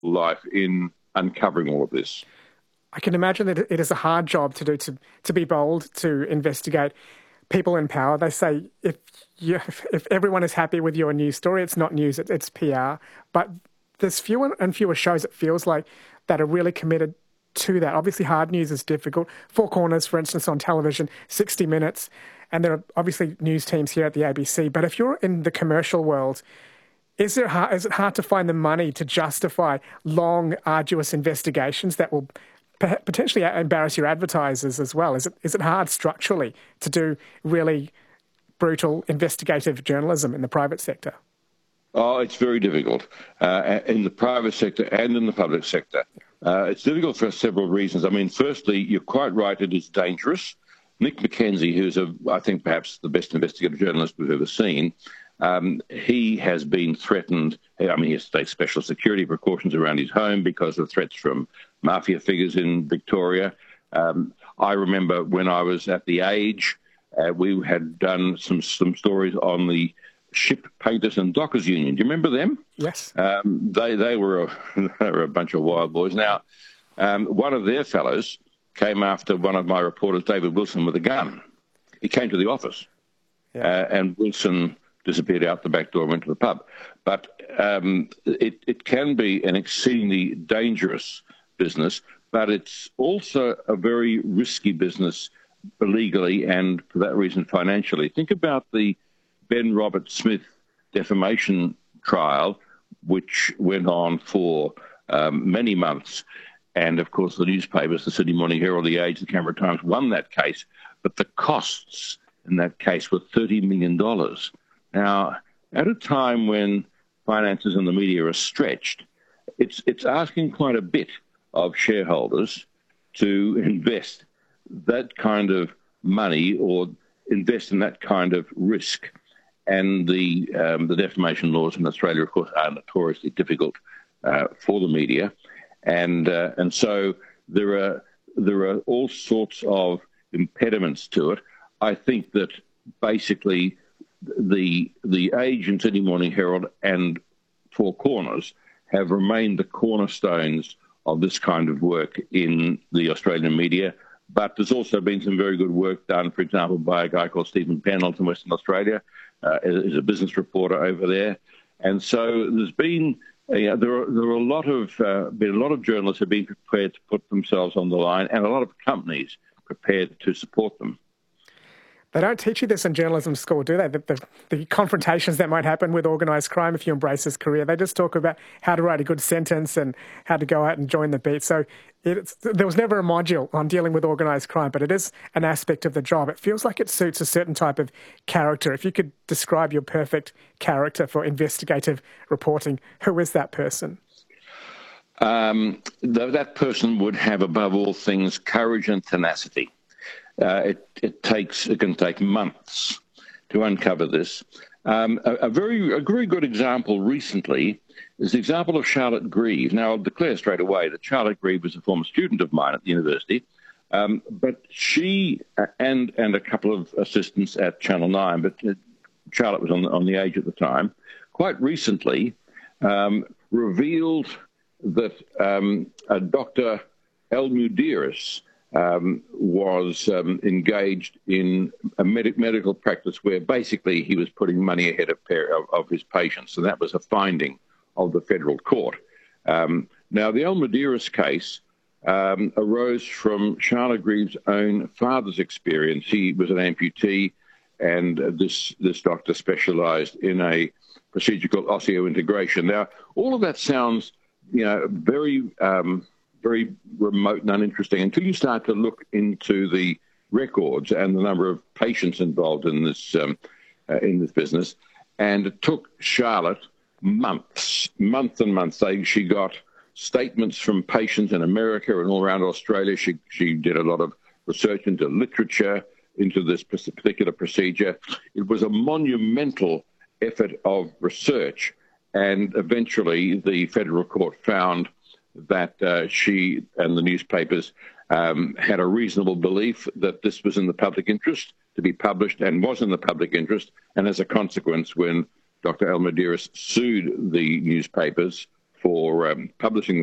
life in uncovering all of this. I can imagine that it is a hard job to do, to be bold, to investigate people in power. They say if everyone is happy with your news story, it's not news, it's PR. But there's fewer and fewer shows, it feels like, that are really committed to that. Obviously, hard news is difficult. Four Corners, for instance, on television, 60 Minutes, and there are obviously news teams here at the ABC. But if you're in the commercial world, is it hard to find the money to justify long, arduous investigations that will potentially embarrass your advertisers as well? Is it hard structurally to do really brutal investigative journalism in the private sector? Oh, it's very difficult in the private sector and in the public sector. It's difficult for several reasons. I mean, firstly, you're quite right, it is dangerous. Nick McKenzie, who's I think perhaps the best investigative journalist we've ever seen, he has been threatened. I mean, he has to take special security precautions around his home because of threats from mafia figures in Victoria. I remember when I was at The Age, we had done some stories on the Ship Painters and Dockers Union. Do you remember them? Yes. They were a bunch of wild boys. Now, one of their fellows came after one of my reporters, David Wilson, with a gun. He came to the office, and Wilson disappeared out the back door and went to the pub. But it can be an exceedingly dangerous business, but it's also a very risky business legally and, for that reason, financially. Think about the Ben Roberts-Smith defamation trial, which went on for many months. And, of course, the newspapers, the Sydney Morning Herald, The Age, the Canberra Times, won that case. But the costs in that case were $30 million. Now, at a time when finances in the media are stretched, it's asking quite a bit of shareholders to invest that kind of money or invest in that kind of risk. And the defamation laws in Australia, of course, are notoriously difficult for the media, and so there are all sorts of impediments to it. I think that basically the Age and Sydney Morning Herald and Four Corners have remained the cornerstones of this kind of work in the Australian media. But there's also been some very good work done, for example, by a guy called Stephen Pennell in Western Australia, is a business reporter over there. And so there's been there are a lot of journalists who have been prepared to put themselves on the line, and a lot of companies prepared to support them. They don't teach you this in journalism school, do they? The confrontations that might happen with organised crime if you embrace this career. They just talk about how to write a good sentence and how to go out and join the beat. So there was never a module on dealing with organised crime, but it is an aspect of the job. It feels like it suits a certain type of character. If you could describe your perfect character for investigative reporting, who is that person? That person would have, above all things, courage and tenacity. It can take months to uncover this. A very good example recently is the example of Charlotte Grieve. Now, I'll declare straight away that Charlotte Grieve was a former student of mine at the university, but she and a couple of assistants at Channel 9, but Charlotte was on the Age at the time, quite recently revealed that Dr. El Mudiris was engaged in a medical practice where basically he was putting money ahead of his patients, and that was a finding of the federal court. Now, the El Mudiris case arose from Charlotte Grieve's own father's experience. He was an amputee, and this doctor specialised in a procedure called osseointegration. Now, all of that sounds, very remote and uninteresting until you start to look into the records and the number of patients involved in this business. And it took Charlotte months and months. She got statements from patients in America and all around Australia. She did a lot of research into literature, into this particular procedure. It was a monumental effort of research. And eventually the federal court found that she and the newspapers had a reasonable belief that this was in the public interest to be published, and was in the public interest. And as a consequence, when Dr. El Mudiris sued the newspapers for publishing